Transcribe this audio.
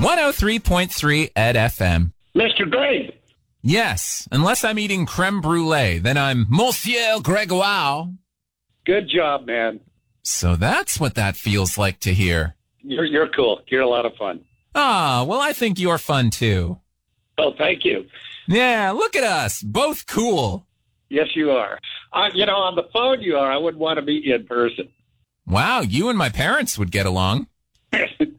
103.3 Ed FM. Mr. Greg. Yes, unless I'm eating creme brulee, then I'm Monsieur Gregoire. Good job, man. So that's what that feels like to hear. You're cool. You're a lot of fun. Ah, well, I think you're fun too. Oh, thank you. Yeah, look at us, both cool. Yes, you are. On the phone you are. I wouldn't want to meet you in person. Wow, you and my parents would get along.